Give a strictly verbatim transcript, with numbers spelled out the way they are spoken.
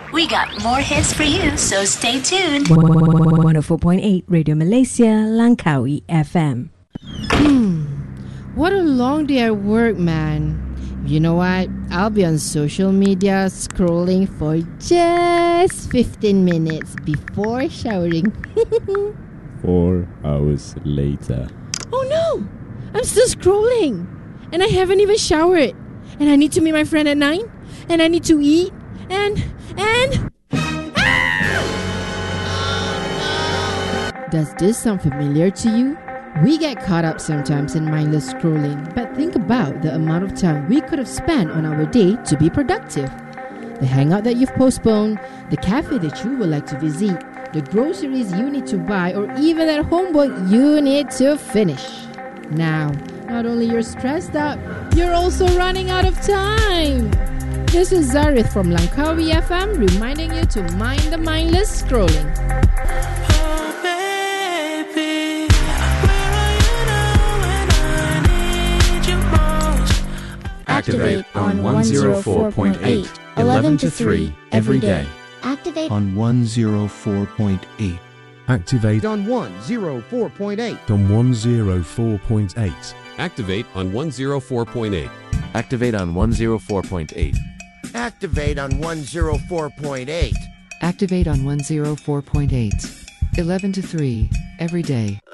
We got more hits for you, so stay tuned. one oh four point eight Radio Malaysia, Langkawi F M. Hmm, what a long day at work, man. You know what? I'll be on social media scrolling for just fifteen minutes before showering. Four hours later. Oh no! I'm still scrolling! And I haven't even showered. And I need to meet my friend at nine. And I need to eat. And, and... Ah! Does this sound familiar to you? We get caught up sometimes in mindless scrolling, but think about the amount of time we could have spent on our day to be productive. The hangout that you've postponed, the cafe that you would like to visit, the groceries you need to buy, or even that homework you need to finish. Now, not only you're stressed out, you're also running out of time. This is Zarith from Langkawi F M reminding you to mind the mindless scrolling. Activate on one oh four point eight, eleven to three every day. Activate on one oh four point eight. Activate on one oh four point eight. On one oh four point eight. Activate on one oh four point eight. Activate on one oh four point eight. Activate on one oh four point eight. Activate on one oh four point eight. eleven to three every day.